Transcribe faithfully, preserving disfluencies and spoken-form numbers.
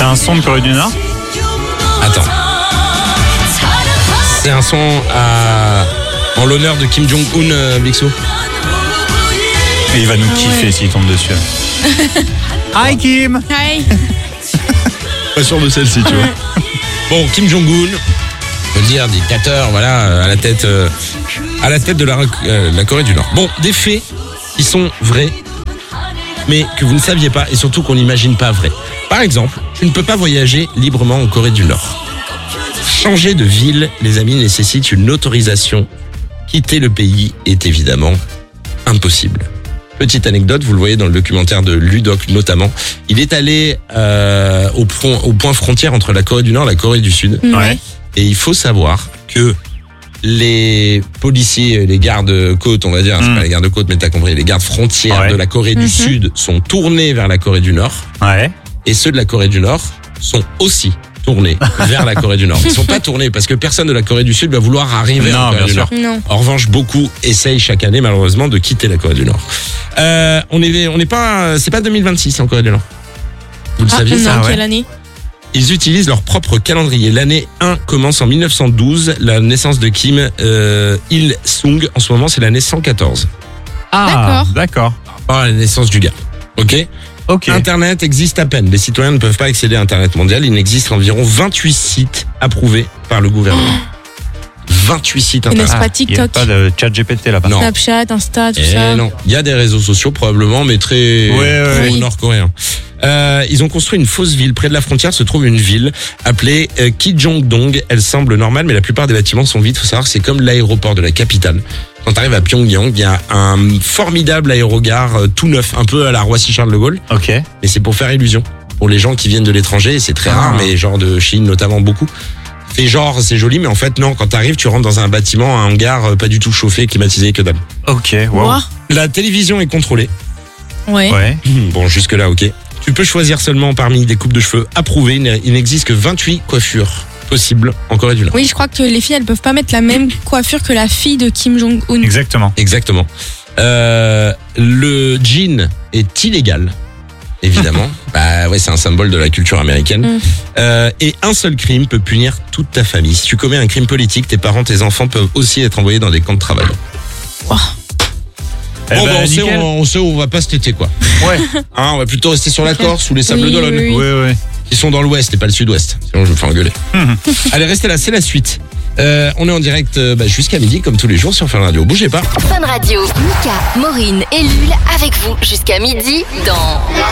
un son de Corée du Nord? Attends. C'est un son à... en l'honneur de Kim Jong-un, euh, Bixo. Et il va nous kiffer ouais. s'il tombe dessus. Hi Kim. Hi. Pas sûr de celle-ci, tu vois. Bon, Kim Jong-un, on peut le dire, dictateur, voilà, à la tête, euh, à la tête de la, euh, la Corée du Nord. Bon, des faits qui sont vrais, mais que vous ne saviez pas et surtout qu'on n'imagine pas vrais. Par exemple, tu ne peux pas voyager librement en Corée du Nord. Changer de ville, les amis, nécessite une autorisation. Quitter le pays est évidemment impossible. Petite anecdote, vous le voyez dans le documentaire de Ludoc notamment. Il est allé euh, au, point, au point frontière entre la Corée du Nord et la Corée du Sud. Ouais. Et il faut savoir que les policiers, les gardes-côtes, on va dire, mmh. c'est pas les gardes-côtes, mais t'as compris, les gardes frontières ouais. de la Corée du mmh. Sud sont tournés vers la Corée du Nord. Ouais. Et ceux de la Corée du Nord sont aussi tournés vers la Corée du Nord. Ils sont pas tournés parce que personne de la Corée du Sud va vouloir arriver non, en Corée du Nord. Non. En revanche, beaucoup essayent chaque année malheureusement de quitter la Corée du Nord. Euh, on est, on n'est pas, c'est pas deux mille vingt-six en Corée du Nord. Vous le ah, saviez non, ça? Quelle ouais. année? Ils utilisent leur propre calendrier. L'année un commence en mille neuf cent douze. La naissance de Kim euh, Il-sung, en ce moment, c'est l'année cent quatorze. Ah, d'accord. Par rapport à la naissance du gars. Ok. Ok. Internet existe à peine. Les citoyens ne peuvent pas accéder à Internet mondial. Il n'existe environ vingt-huit sites approuvés par le gouvernement. vingt-huit sites Et Internet. n'est-ce pas Il n'y a TikTok, pas de chat G P T là-bas. Non. Snapchat, Insta, tout Eh ça? non. Il y a des réseaux sociaux probablement, mais très Ouais, ouais, très oui. nord-coréens. Euh, ils ont construit une fausse ville. Près de la frontière se trouve une ville appelée euh, Kijongdong. Elle semble normale, mais la plupart des bâtiments sont vides. Faut savoir que c'est comme l'aéroport de la capitale. Quand tu arrives à Pyongyang, il y a un formidable aérogare euh, tout neuf, un peu à la Roissy-Charles de Gaulle. Ok. Mais c'est pour faire illusion. Pour les gens qui viennent de l'étranger, et c'est très Ah. rare, mais genre de Chine notamment beaucoup. Fait genre, c'est joli, mais en fait, non, quand t'arrives, tu rentres dans un bâtiment, un hangar euh, pas du tout chauffé, climatisé, que dalle. Ok, wow. Ouah. La télévision est contrôlée. Ouais. Ouais. Bon, jusque-là, ok. Tu peux choisir seulement parmi des coupes de cheveux approuvées. Il il n'existe que vingt-huit coiffures possibles en Corée du Nord. Oui, je crois que les filles, elles peuvent pas mettre la même coiffure que la fille de Kim Jong-un. Exactement. Exactement. Euh, le jean est illégal, évidemment. Bah ouais, c'est un symbole de la culture américaine. Mm. Euh, et un seul crime peut punir toute ta famille. Si tu commets un crime politique, tes parents, tes enfants peuvent aussi être envoyés dans des camps de travail. Ouah. Eh Bon, ben, bah, on, sait, nickel. on, on sait où on va pas cet été, quoi. Ouais. Hein, on va plutôt rester sur la Ok. Corse, sous les sables Oui, d'Olonne. oui, oui. Ouais, ouais. Qui sont dans l'ouest et pas le sud-ouest. Sinon, je me fais engueuler. Allez, restez là, c'est la suite. Euh, on est en direct euh, bah, jusqu'à midi, comme tous les jours, sur Fun Radio. Bougez pas. Fun Radio, Mika, Maureen et Lul avec vous jusqu'à midi dans